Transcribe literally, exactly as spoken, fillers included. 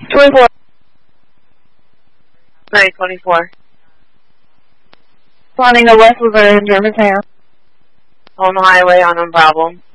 twenty-four. nine twenty-four. Spawning a West Laverne, Germantown. On the highway on a problem.